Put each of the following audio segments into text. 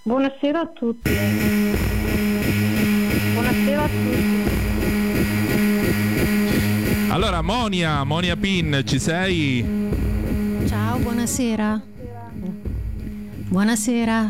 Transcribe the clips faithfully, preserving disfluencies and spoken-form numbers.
Buonasera a tutti. Buonasera a tutti. Allora, Monia, Monia Pin, ci sei? Ciao, buonasera. Buonasera.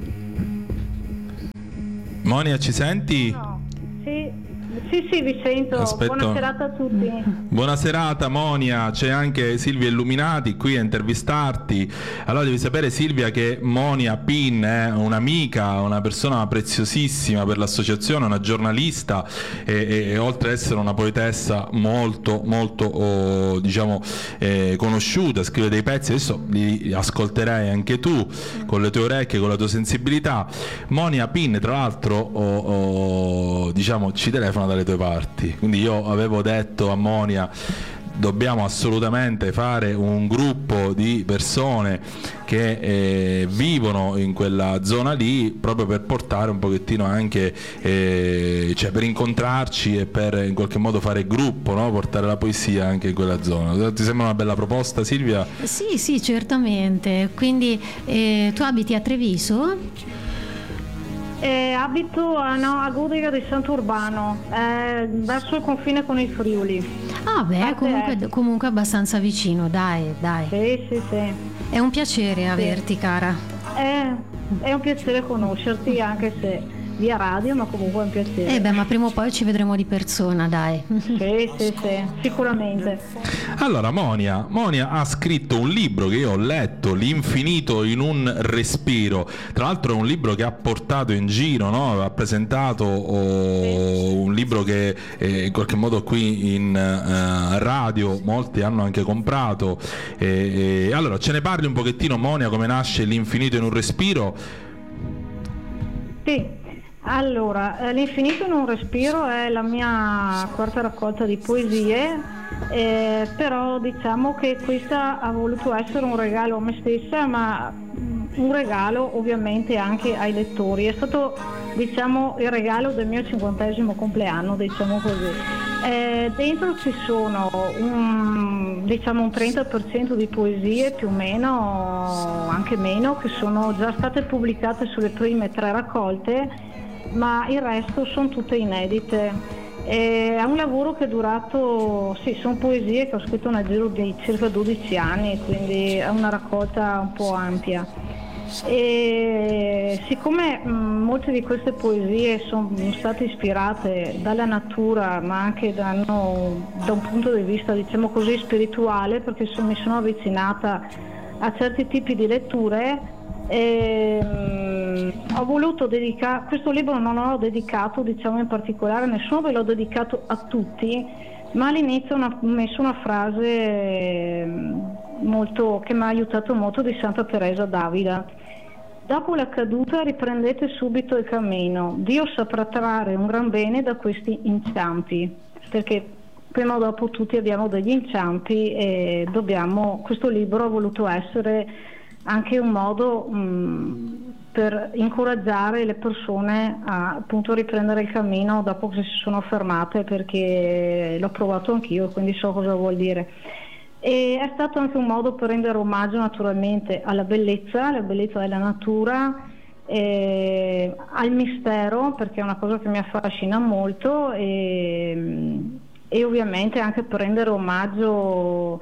Monia, ci senti? No. Sì. Sì, sì, vi sento. Aspetto. Buona serata a tutti. Buona serata, Monia. C'è anche Silvia Illuminati qui a intervistarti. Allora devi sapere, Silvia, che Monia Pin è un'amica, una persona preziosissima per l'associazione, una giornalista e, e, e oltre ad essere una poetessa molto, molto oh, diciamo eh, conosciuta, scrive dei pezzi, adesso li ascolterai anche tu con le tue orecchie, con la tua sensibilità. Monia Pin, tra l'altro, oh, oh, diciamo, ci telefona dalle tue parti, quindi io avevo detto a Monia dobbiamo assolutamente fare un gruppo di persone che eh, vivono in quella zona lì, proprio per portare un pochettino anche eh, cioè per incontrarci e per in qualche modo fare gruppo, no? Portare la poesia anche in quella zona. Ti sembra una bella proposta, Silvia? Sì, sì, certamente. Quindi eh, tu abiti a Treviso? Eh, abito a, no, a Gudega di Sant'Urbano, eh, verso il confine con il Friuli. Ah beh, comunque, comunque abbastanza vicino, dai, dai. Sì, sì, sì. È un piacere sì. averti, cara. Eh, è un piacere conoscerti, anche se via radio, ma comunque è un piacere. Eh beh, ma prima o poi ci vedremo di persona, dai. Sì, sì, sì, sicuramente. Allora, Monia, Monia ha scritto un libro che io ho letto, L'infinito in un respiro. Tra l'altro è un libro che ha portato in giro, no? Ha presentato oh, un libro che eh, in qualche modo qui in uh, radio molti hanno anche comprato. E, e, allora, ce ne parli un pochettino, Monia, come nasce L'infinito in un respiro? Sì. Allora, eh, L'infinito in un respiro è la mia quarta raccolta di poesie, eh, però diciamo che questa ha voluto essere un regalo a me stessa, ma un regalo ovviamente anche ai lettori. È stato, diciamo, il regalo del mio cinquantesimo compleanno, diciamo così. Eh, dentro ci sono un, diciamo un trenta per cento di poesie, più o meno, anche meno, che sono già state pubblicate sulle prime tre raccolte, ma il resto sono tutte inedite. È un lavoro che è durato, sì, sono poesie che ho scritto nel giro di circa dodici anni, quindi è una raccolta un po' ampia. E siccome mh, molte di queste poesie sono state ispirate dalla natura, ma anche da, no, da un punto di vista, diciamo così, spirituale, perché so, mi sono avvicinata a certi tipi di letture, E, um, ho voluto dedicare questo libro, non l'ho dedicato, diciamo, in particolare a nessuno, ve l'ho dedicato a tutti, ma all'inizio ho messo una frase molto, che mi ha aiutato molto, di Santa Teresa d'Avila: dopo la caduta riprendete subito il cammino, Dio saprà trarre un gran bene da questi inciampi, perché prima o dopo tutti abbiamo degli inciampi e dobbiamo, questo libro ha voluto essere anche un modo mh, per incoraggiare le persone a appunto riprendere il cammino dopo che si sono fermate, perché l'ho provato anch'io, quindi so cosa vuol dire. E è stato anche un modo per rendere omaggio naturalmente alla bellezza, alla bellezza della natura, eh, al mistero, perché è una cosa che mi affascina molto, e, e ovviamente anche per rendere omaggio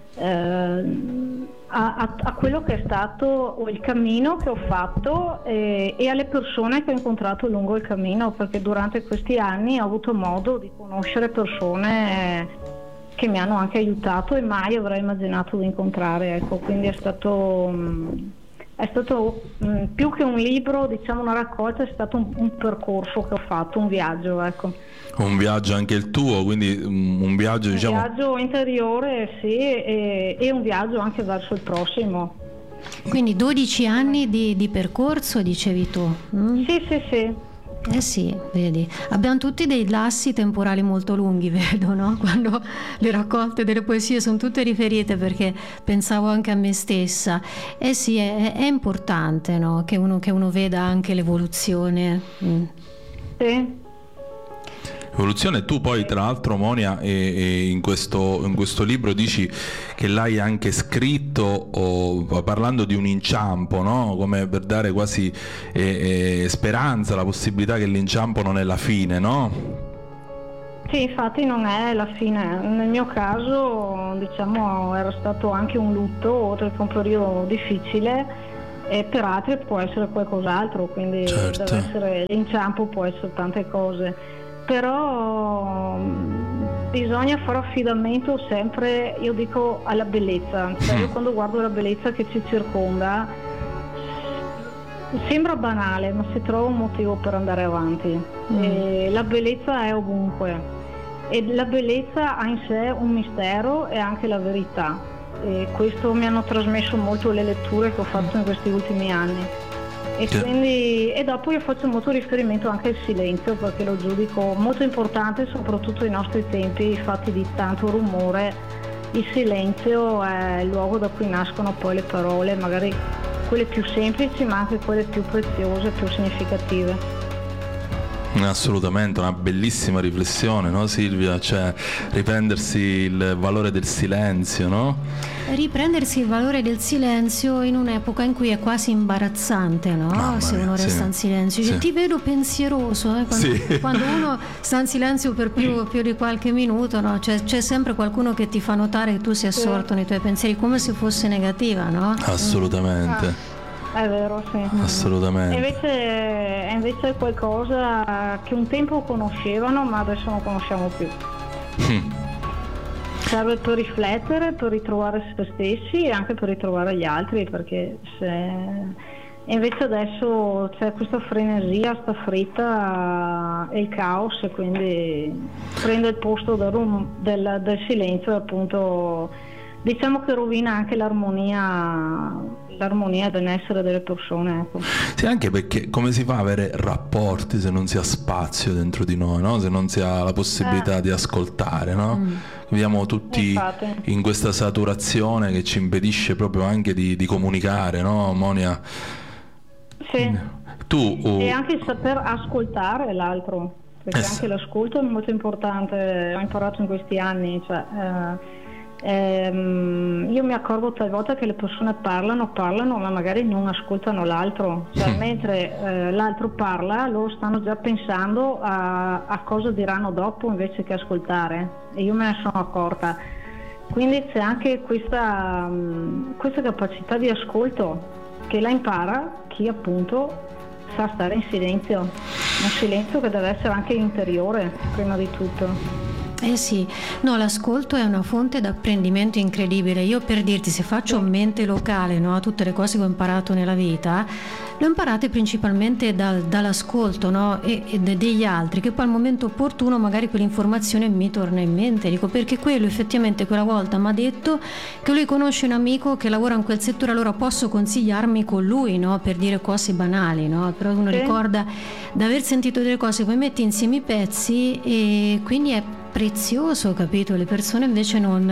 eh, A, a, a quello che è stato il cammino che ho fatto eh, e alle persone che ho incontrato lungo il cammino, perché durante questi anni ho avuto modo di conoscere persone che mi hanno anche aiutato e mai avrei immaginato di incontrare, ecco. Quindi è stato mh, è stato mh, più che un libro, diciamo una raccolta, è stato un, un percorso che ho fatto, un viaggio, ecco. Un viaggio anche il tuo, quindi un viaggio, diciamo... Un viaggio interiore, sì, e, e un viaggio anche verso il prossimo. Quindi dodici anni di, di percorso, dicevi tu? Mm? Sì, sì, sì. Eh sì, vedi, abbiamo tutti dei lassi temporali molto lunghi, vedo, no? Quando le raccolte delle poesie sono tutte riferite, perché pensavo anche a me stessa. Eh sì, è, è importante, no? Che uno, che uno veda anche l'evoluzione. Mm. Sì. evoluzione. Tu poi tra l'altro, Monia, e, e in, questo, in questo libro dici che l'hai anche scritto oh, parlando di un inciampo, no? Come per dare quasi eh, eh, speranza, la possibilità che l'inciampo non è la fine, no? Sì, infatti non è la fine. Nel mio caso, diciamo, era stato anche un lutto, oltre che un periodo difficile, e per altri può essere qualcos'altro, quindi certo. deve essere l'inciampo, può essere tante cose. Però bisogna fare affidamento sempre, io dico, alla bellezza. Cioè, io quando guardo la bellezza che ci circonda, sembra banale, ma si trova un motivo per andare avanti. Mm. E la bellezza è ovunque. E la bellezza ha in sé un mistero e anche la verità, e questo mi hanno trasmesso molto le letture che ho fatto in questi ultimi anni, e quindi e dopo io faccio molto riferimento anche al silenzio, perché lo giudico molto importante, soprattutto ai nostri tempi fatti di tanto rumore. Il silenzio è il luogo da cui nascono poi le parole, magari quelle più semplici ma anche quelle più preziose, più significative. Assolutamente, una bellissima riflessione, no Silvia? Cioè, riprendersi il valore del silenzio, no? Riprendersi il valore del silenzio in un'epoca in cui è quasi imbarazzante, no? Mamma Se mia, uno resta sì. in silenzio. Cioè, Sì. ti vedo pensieroso, eh? Quando, Sì. quando uno sta in silenzio per più, più di qualche minuto, no? Cioè, c'è sempre qualcuno che ti fa notare che tu sei assorto nei tuoi pensieri, come se fosse negativa, no? Assolutamente. Ah, è vero, sì. Assolutamente. E invece, e invece è qualcosa che un tempo conoscevano, ma adesso non conosciamo più. Mm. Serve per riflettere, per ritrovare se stessi e anche per ritrovare gli altri, perché se... E invece adesso c'è questa frenesia, sta fretta e il caos, e quindi prende il posto del, rum, del, del silenzio, appunto. Diciamo che rovina anche l'armonia, l'armonia e benessere delle persone, ecco. Sì, anche perché come si fa a avere rapporti se non si ha spazio dentro di noi, no? Se non si ha la possibilità Eh. di ascoltare, no? Mm. Viviamo tutti Infatti. in questa saturazione che ci impedisce proprio anche di, di comunicare, no, Monia? Sì. Tu, oh... E anche il saper ascoltare l'altro, perché eh, anche l'ascolto è molto importante, ho imparato in questi anni, cioè... Eh, Ehm, io mi accorgo talvolta che le persone parlano, parlano, ma magari non ascoltano l'altro, cioè, mentre eh, l'altro parla, loro stanno già pensando a, a cosa diranno dopo invece che ascoltare, e io me ne sono accorta. Quindi c'è anche questa, um, questa capacità di ascolto che la impara chi appunto sa stare in silenzio, un silenzio che deve essere anche interiore prima di tutto. Eh sì, no, l'ascolto è una fonte d'apprendimento incredibile. Io, per dirti, se faccio mente locale, no, a tutte le cose che ho imparato nella vita, le ho imparate principalmente dal, dall'ascolto, no, e, e degli altri, che poi al momento opportuno magari quell'informazione mi torna in mente. Dico, perché quello effettivamente quella volta mi ha detto che lui conosce un amico che lavora in quel settore, allora posso consigliarmi con lui, no, per dire cose banali, no? Però uno sì. ricorda di aver sentito delle cose, poi metti insieme i pezzi e quindi è prezioso, capito? Le persone invece non,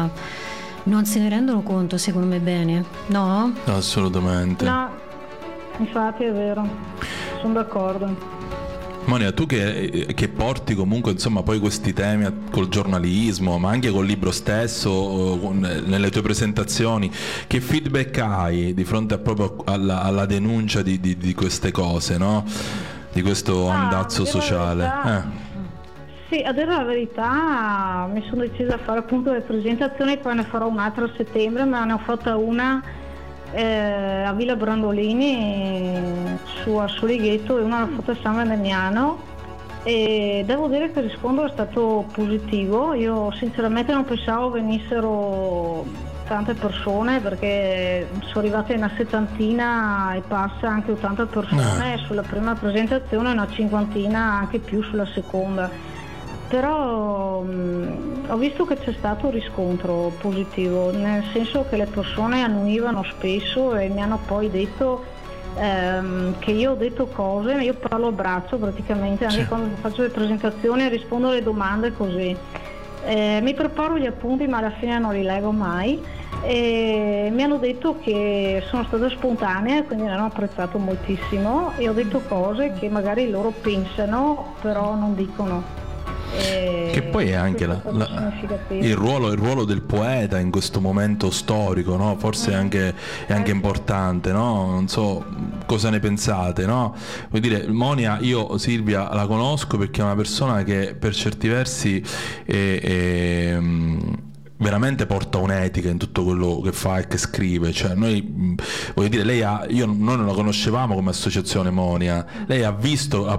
non se ne rendono conto, secondo me, bene, no? Assolutamente. No, infatti è vero, sono d'accordo. Monia, tu che, che porti comunque insomma poi questi temi col giornalismo, ma anche col libro stesso, nelle tue presentazioni, che feedback hai di fronte a proprio alla, alla denuncia di, di, di queste cose, no? Di questo ah, andazzo sociale? Eh. Sì, a dire la verità mi sono decisa a fare appunto le presentazioni, poi ne farò un'altra a settembre, ma ne ho fatta una eh, a Villa Brandolini su a Solighetto e una l'ho fatta a San Valemiano, e devo dire che il riscontro è stato positivo. Io sinceramente non pensavo venissero tante persone, perché sono arrivate una settantina e passa, anche ottanta persone no. sulla prima presentazione, una cinquantina anche più sulla seconda. Però mh, ho visto che c'è stato un riscontro positivo, nel senso che le persone annuivano spesso e mi hanno poi detto ehm, che io ho detto cose, io parlo a braccio praticamente, anche sì. quando faccio le presentazioni rispondo alle domande così. Eh, mi preparo gli appunti ma alla fine non li leggo mai, e mi hanno detto che sono stata spontanea, quindi l'hanno apprezzato moltissimo, e ho detto cose che magari loro pensano però non dicono. E che poi è anche la, la, il, ruolo, il ruolo del poeta in questo momento storico, no? Forse è anche, è anche importante, no? Non so cosa ne pensate, no? Vuol dire, Monia, io Silvia la conosco perché è una persona che per certi versi è, è, veramente porta un'etica in tutto quello che fa e che scrive, cioè noi, voglio dire, lei ha, io, noi non la conoscevamo come associazione Monia, lei ha visto